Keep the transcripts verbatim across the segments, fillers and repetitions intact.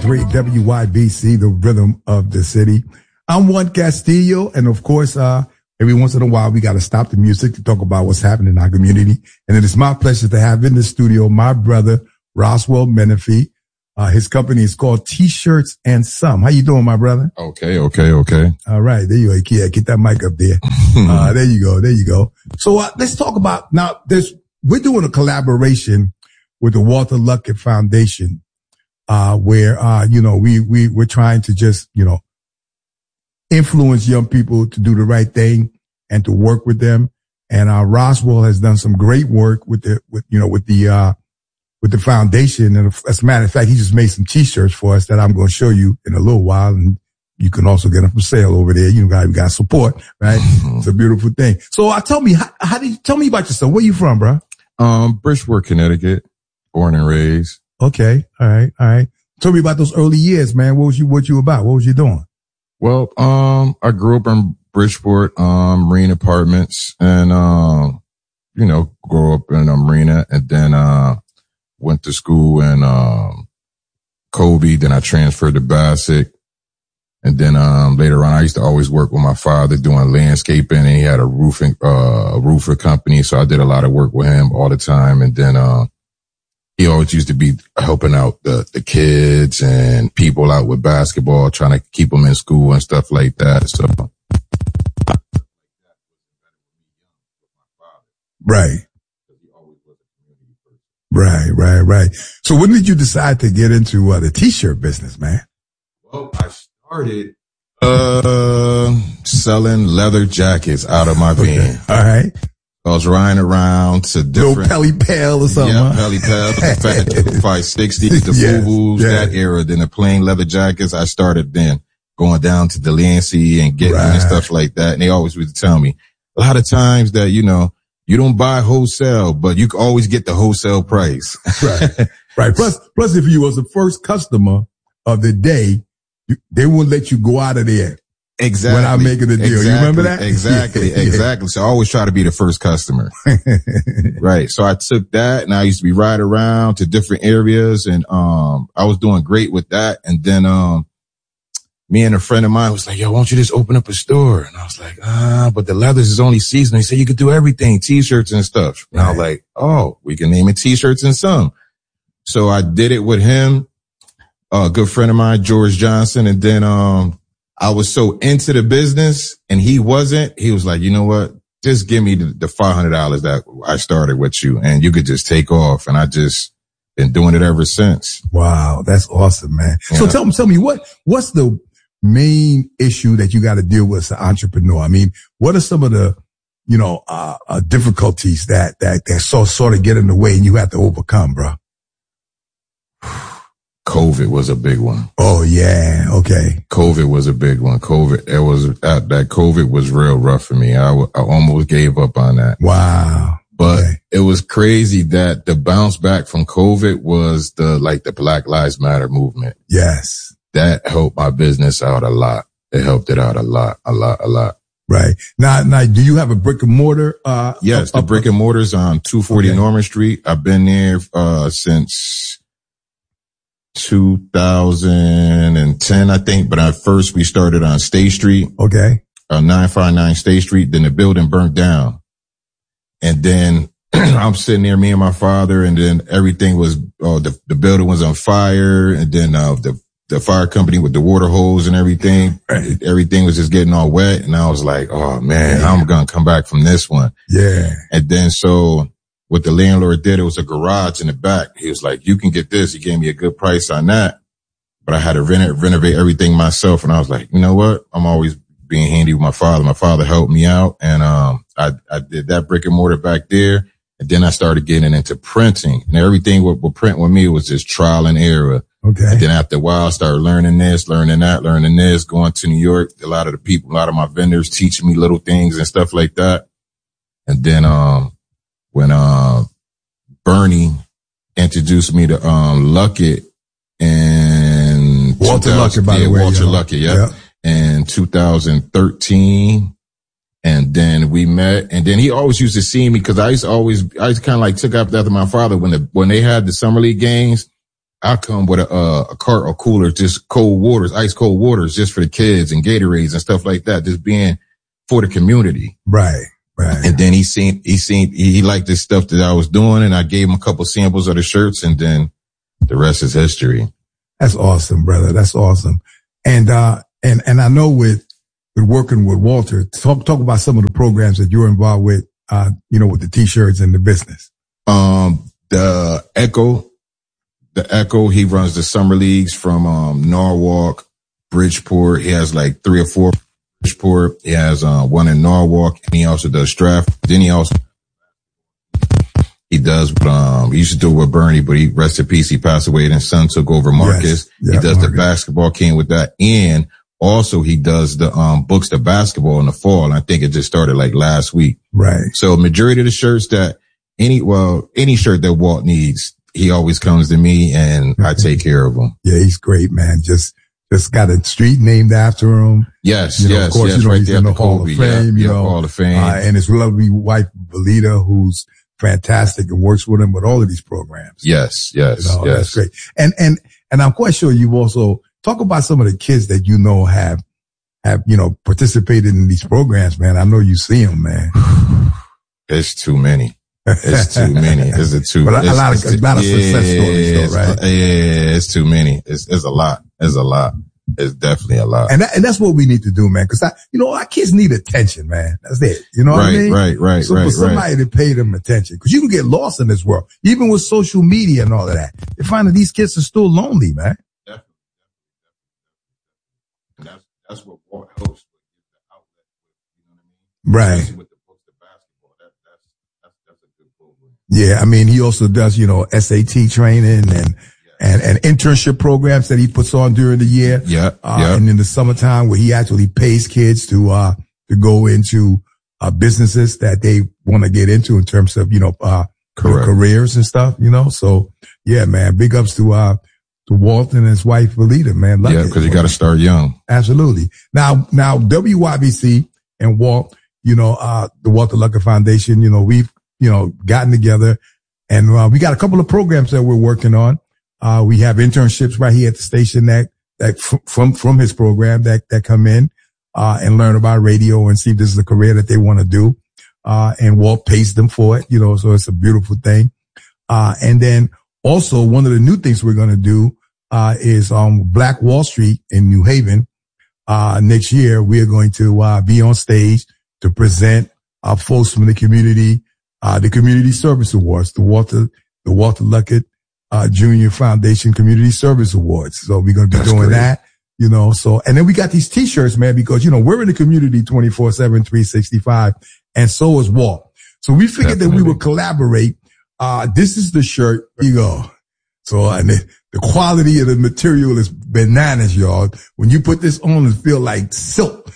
three W Y B C, the rhythm of the city. I'm Juan Castillo, and of course, uh, every once in a while, we got to stop the music to talk about what's happening in our community. And it is my pleasure to have in the studio my brother, Roswell Menifee. Uh, his company is called T-Shirts and Some. How you doing, my brother? Okay, okay, okay. All right, there you go. Yeah, get that mic up there. uh, there you go, there you go. So uh, let's talk about, now, there's, we're doing a collaboration with the Walter Luckett Foundation, uh, where, uh, you know, we, we, we're trying to just, you know, influence young people to do the right thing and to work with them. And, uh, Roswell has done some great work with the, with, you know, with the, uh, with the foundation. And as a matter of fact, he just made some t-shirts for us that I'm going to show you in a little while. And you can also get them for sale over there. You got, you got support, right? Mm-hmm. It's a beautiful thing. So, uh, tell me, how, how did you, tell me about yourself? Where you from, bro? Um, Bridgeport, Connecticut, born and raised. Okay. All right. All right. Tell me about those early years, man. What was you, what you about? What was you doing? Well, um, I grew up in Bridgeport, um, Marine Apartments, and, um, you know, grew up in a marina, and then, uh, went to school in, um, Kobe. Then I transferred to Bassett. And then, um, later on, I used to always work with my father doing landscaping, and he had a roofing, uh, a roofer company. So I did a lot of work with him all the time. And then, uh, he always used to be helping out the, the kids and people out with basketball, trying to keep them in school and stuff like that. So. Right. Right, right, right. So when did you decide to get into uh, the t-shirt business, man? Well, I started, uh, selling leather jackets out of my van. Okay. All right. I was riding around to different. No Pelly Pal or something. Yeah, huh? Pelly Pal, the Fat five sixty, the yes, Boo-Boos, yes. that era. Then the plain leather jackets. I started then going down to Delancey and getting right. and stuff like that. And they always would tell me a lot of times that, you know, you don't buy wholesale, but you can always get the wholesale price. Right. Right. Plus, plus if you was the first customer of the day, you, they wouldn't let you go out of there. Exactly. When I'm making the deal. Exactly. You remember that? Exactly. yeah. Exactly. So I always try to be the first customer. Right. So I took that, and I used to be riding around to different areas, and, um, I was doing great with that. And then, um, me and a friend of mine was like, yo, why don't you just open up a store? And I was like, ah, but the leathers is only seasonal. He said you could do everything, t-shirts and stuff. And right. I was like, oh, we can name it T-Shirts and Some. So I did it with him, a good friend of mine, George Johnson. And then, um, I was so into the business and he wasn't. He was like, you know what? Just give me the, the five hundred dollars that I started with you, and you could just take off. And I just been doing it ever since. Wow. That's awesome, man. Yeah. So tell me, tell me what, what's the main issue that you got to deal with as an entrepreneur? I mean, what are some of the, you know, uh, uh difficulties that, that, that so, sort of get in the way and you have to overcome, bro? COVID was a big one. Oh yeah. Okay. COVID was a big one. COVID, it was, uh, that COVID was real rough for me. I, I almost gave up on that. Wow. But okay. It was crazy that the bounce back from COVID was the, like the Black Lives Matter movement. Yes. That helped my business out a lot. It helped it out a lot, a lot, a lot. Right. Now, now, do you have a brick and mortar? Uh, yes, up, the brick and mortar's on two forty okay. Norman Street. I've been there, uh, since two thousand ten, I think. But at first we started on State Street. Okay. Uh, nine five nine State Street. Then the building burnt down. And then I'm sitting there, me and my father, and then everything was, oh, the, the building was on fire. And then, uh, the, the fire company with the water hose and everything, right. everything was just getting all wet. And I was like, oh man, yeah. I'm going to come back from this one. Yeah. And then so what the landlord did, it was a garage in the back. He was like, you can get this. He gave me a good price on that, but I had to reno- renovate everything myself. And I was like, you know what? I'm always being handy with my father. My father helped me out. And, um, I, I did that brick and mortar back there. And then I started getting into printing, and everything with, with print with me was just trial and error. Okay. And then after a while, I started learning this, learning that, learning this, going to New York. A lot of the people, a lot of my vendors teaching me little things and stuff like that. And then, um, when, uh, Bernie introduced me to, um, Luckett and Walter Luckett, by yeah, the way. Walter Luckett, yeah. Yep. In two thousand thirteen. And then we met, and then he always used to see me because I used to always, I used to kind of like took up after my father when the, when they had the summer league games. I come with a, uh, a cart or cooler, just cold waters, ice cold waters, just for the kids and Gatorades and stuff like that, just being for the community. Right, right. And then he seen, he seen, he liked the stuff that I was doing, and I gave him a couple samples of the shirts, and then the rest is history. That's awesome, brother. That's awesome. And, uh, and, and I know with, with working with Walter, talk, talk about some of the programs that you're involved with, uh, you know, with the t-shirts and the business. Um, the Echo, the Echo, he runs the summer leagues from, um, Norwalk, Bridgeport. He has like three or four Bridgeport. He has, uh, one in Norwalk, and he also does Stratford. Then he also, he does, um, he used to do it with Bernie, but he, rest in peace, he passed away, and his son took over, Marcus. Yes. Yeah, he does Marcus. The basketball came with that. And also he does the, um, books, the basketball in the fall. And I think it just started like last week. Right. So majority of the shirts that any, well, any shirt that Walt needs, he always comes to me, and I take care of him. Yeah, he's great, man. Just, just got a street named after him. Yes, you know, yes, of course, yes, you know, right he's there in the at the Hall Kobe, of Fame, yeah, you yeah, know, Hall of Fame. Uh, and his lovely wife, Valita, who's fantastic and works with him with all of these programs. Yes, yes, you know, yes. That's great. And, and, and I'm quite sure you've also talk about some of the kids that you know have, have, you know, participated in these programs, man. I know you see them, man. It's too many. It's too many. It's a too, but a, it's, a lot of, a lot of yeah, success stories though, right? Yeah, it's too many. It's, it's a lot. It's a lot. It's definitely a lot. And that, and that's what we need to do, man. Cause I, you know, our kids need attention, man. That's it. You know what right, I mean? Right, right, so right, for somebody right. to pay them attention. Cause you can get lost in this world, even with social media and all of that. You find that these kids are still lonely, man. Definitely. And that's, that's what Walt helps with the outlet. You know what I mean? Right. Especially with the books, the basketball. That, that's, that's, that's a good program. Yeah. I mean, he also does, you know, S A T training and, And, and internship programs that he puts on during the year. Yeah. Uh, yeah. And in the summertime where he actually pays kids to, uh, to go into, uh, businesses that they want to get into in terms of, you know, uh, Correct. careers and stuff, you know? So yeah, man, big ups to, uh, to Walt and his wife, Valita, man. Love yeah. it. Cause you got to start young. Absolutely. Now, now W Y B C and Walt, you know, uh, the Walter Luckett Foundation, you know, we've, you know, gotten together and, uh, we got a couple of programs that we're working on. Uh, we have internships right here at the station that, that f- from, from his program that, that come in, uh, and learn about radio and see if this is a career that they want to do. Uh, and Walt pays them for it, you know, so it's a beautiful thing. Uh, and then also one of the new things we're going to do, uh, is on Black Wall Street in New Haven. Uh, next year we are going to, uh, be on stage to present our folks from the community, uh, the Community Service Awards, the Walter, the Walter Luckett Uh, Junior Foundation Community Service Awards. So we're going to be That's doing great. that, you know, so, and then we got these t-shirts, man, because, you know, we're in the community twenty-four seven, three sixty-five, and so is Walt. So we figured Definitely. that we would collaborate. Uh, this is the shirt. Here you go. So, and the, the quality of the material is bananas, y'all. When you put this on, it feel like silk.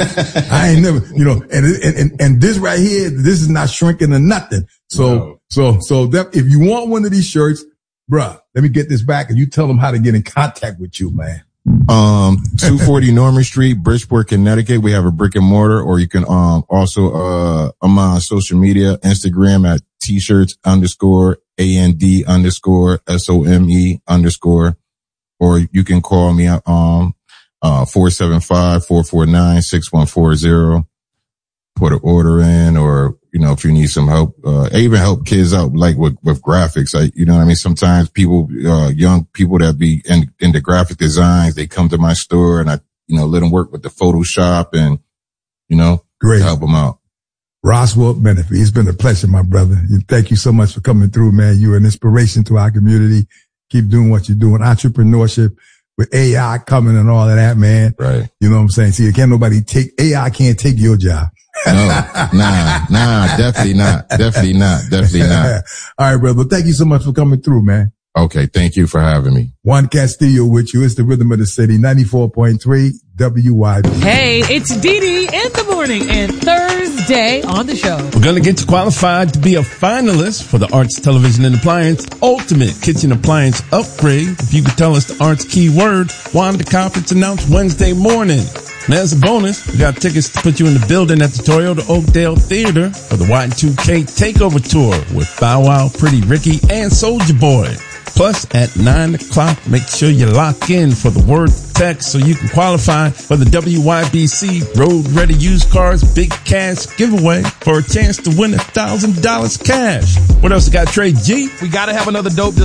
I ain't never, you know, and, and, and, and this right here, this is not shrinking or nothing. So, no. so, so that if you want one of these shirts, bruh, let me get this back and you tell them how to get in contact with you, man. Um, two forty Norman Street, Bridgeport, Connecticut. We have a brick and mortar, or you can, um, also, uh, I'm on social media, Instagram at t-shirts underscore and underscore some underscore, or you can call me, um, uh, four seven five, four four nine, six one four zero. Put an order in, or, you know, if you need some help, uh, I even help kids out, like with, with graphics. I, you know what I mean? Sometimes people, uh, young people that be in, into graphic designs, they come to my store and I, you know, let them work with the Photoshop and, you know, Great. help them out. Roswell Menifee, it's been a pleasure, my brother. Thank you so much for coming through, man. You're an inspiration to our community. Keep doing what you're doing. Entrepreneurship with A I coming and all of that, man. Right. You know what I'm saying? See, can't nobody take, A I can't take your job. No, nah, nah, definitely not. Definitely not. Definitely not. All right, brother. Thank you so much for coming through, man. Okay. Thank you for having me. Juan Castillo with you. It's the Rhythm of the City, ninety-four point three W Y B. Hey, it's Dee Dee in the morning and Thursday on the show. We're going to get you qualified to be a finalist for the Arts Television and Appliance Ultimate Kitchen Appliance Upgrade. If you could tell us the arts keyword, Wanda Conference announced Wednesday morning. And as a bonus, we got tickets to put you in the building at the Toyota Oakdale Theater for the Y two K Takeover Tour with Bow Wow, Pretty Ricky, and Soulja Boy. Plus, at nine o'clock, make sure you lock in for the word text so you can qualify for the W Y B C Road Ready Used Cars Big Cash giveaway for a chance to win one thousand dollars cash. What else we got, Trey G? We got to have another dope